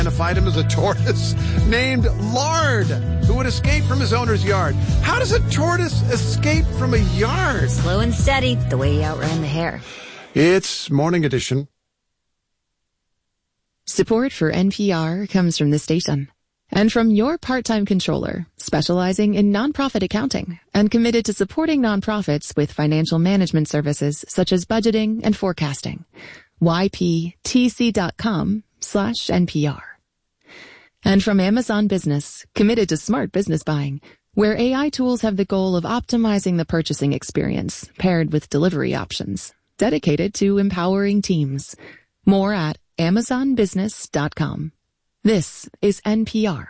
identified him as a tortoise named Lard, who would escape from his owner's yard. How does a tortoise escape from a yard? Slow and steady, the way he outran the hare. It's Morning Edition. Support for NPR comes from the station and from your part-time controller, specializing in nonprofit accounting and committed to supporting nonprofits with financial management services such as budgeting and forecasting. yptc.com/NPR. And from Amazon Business, committed to smart business buying, where AI tools have the goal of optimizing the purchasing experience paired with delivery options, dedicated to empowering teams. More at amazonbusiness.com. This is NPR.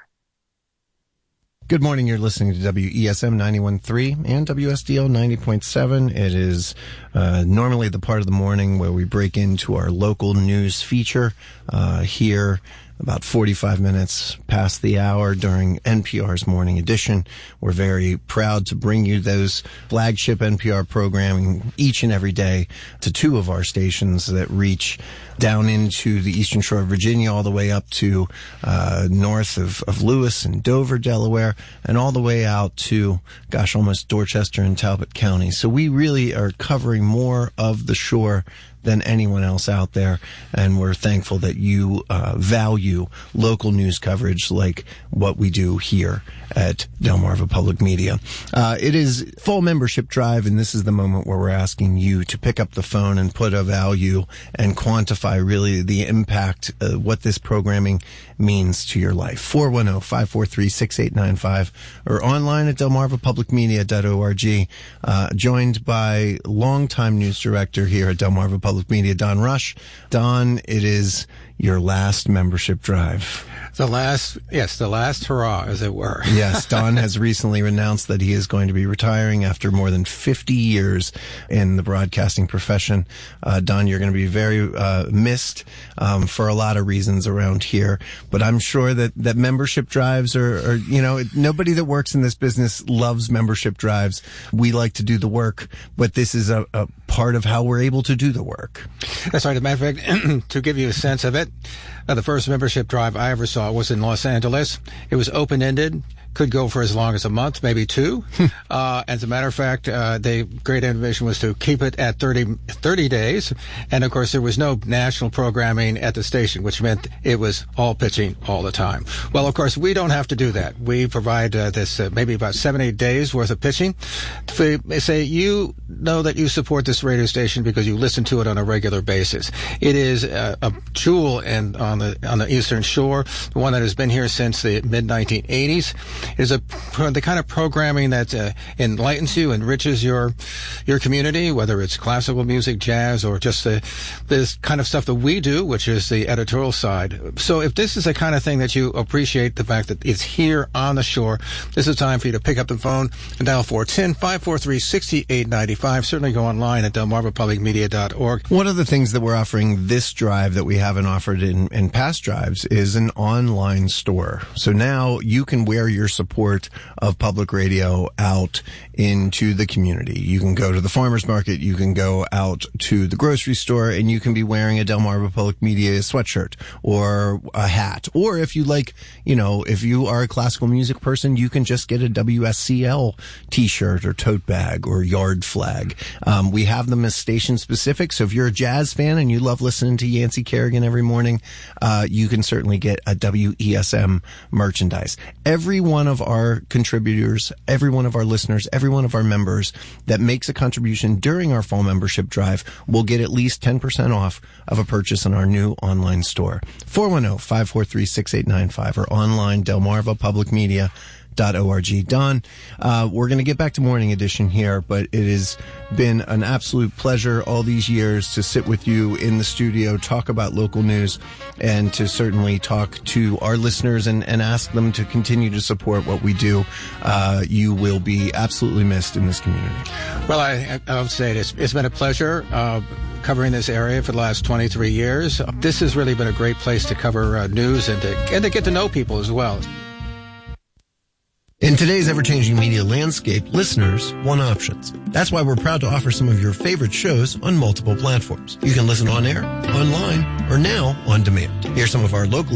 Good morning. You're listening to WESM 91.3 and WSDL 90.7. It is normally the part of the morning where we break into our local news feature here about 45 minutes past the hour during NPR's Morning Edition. We're very proud to bring you those flagship NPR programming each and every day to two of our stations that reach down into the Eastern Shore of Virginia, all the way up to north of Lewis and Dover, Delaware, and all the way out to, almost Dorchester and Talbot County. So we really are covering more of the shore than anyone else out there, and we're thankful that you value local news coverage like what we do here at Delmarva Public Media. It is fall membership drive, and this is the moment where we're asking you to pick up the phone and put a value and quantify really the impact what this programming means to your life. 410-543-6895 or online at delmarvapublicmedia.org. Joined by longtime news director here at Delmarva Public Media, Don Rush. Don, it is your last membership drive. The last hurrah, as it were. Yes, Don has recently announced that he is going to be retiring after more than 50 years in the broadcasting profession. Don, you're going to be very missed for a lot of reasons around here, but I'm sure that membership drives are, nobody that works in this business loves membership drives. We like to do the work, but this is a part of how we're able to do the work. That's right. As a matter of fact, to give you a sense of it, the first membership drive I ever saw was in Los Angeles. It was open-ended, could go for as long as a month, maybe two. As a matter of fact, the great innovation was to keep it at 30 days. And, of course, there was no national programming at the station, which meant it was all pitching all the time. Well, of course, we don't have to do that. We provide this maybe about 7-8 days worth of pitching. They say you know that you support this radio station because you listen to it on a regular basis. It is a jewel on the Eastern Shore, the one that has been here since the mid-1980s. It is the kind of programming that enlightens you, enriches your community, whether it's classical music, jazz, or just this kind of stuff that we do, which is the editorial side. So if this is the kind of thing that you appreciate, the fact that it's here on the shore, this is time for you to pick up the phone and dial 410-543-6895. Certainly go online at delmarvapublicmedia.org. One of the things that we're offering this drive that we haven't offered in past drives is an online store. So now you can wear your support of public radio out into the community. You can go to the farmer's market, you can go out to the grocery store, and you can be wearing a Delmarva Public Media sweatshirt or a hat. Or if you if you are a classical music person, you can just get a WSCL t-shirt or tote bag or yard flag. We have them as station specific. So if you're a jazz fan and you love listening to Yancey Kerrigan every morning, you can certainly get a WESM merchandise. Every one of our contributors, every one of our listeners, every one of our members that makes a contribution during our fall membership drive will get at least 10% off of a purchase in our new online store. 410-543-6895 or online delmarvapublicmedia.org. Don, we're going to get back to Morning Edition here, but it has been an absolute pleasure all these years to sit with you in the studio, talk about local news, and to certainly talk to our listeners and ask them to continue to support what we do. You will be absolutely missed in this community. Well, I would say it's been a pleasure covering this area for the last 23 years. This has really been a great place to cover news and to get to know people as well. In today's ever-changing media landscape, listeners want options. That's why we're proud to offer some of your favorite shows on multiple platforms. You can listen on air, online, or now on demand. Here's some of our local